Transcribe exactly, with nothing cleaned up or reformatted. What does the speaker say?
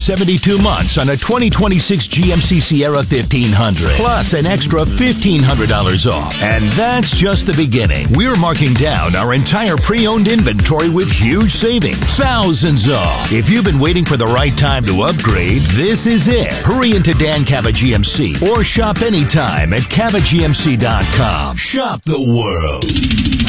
seventy-two months on a twenty twenty-six G M C Sierra fifteen hundred, plus an extra fifteen hundred dollars off. And that's just the beginning. We're marking down our entire pre-owned inventory with huge savings, thousands off. If you've been waiting for the right time to upgrade, this is it. Hurry into Dan Cava G M C or shop anytime at cava G M C dot com. Shop the world.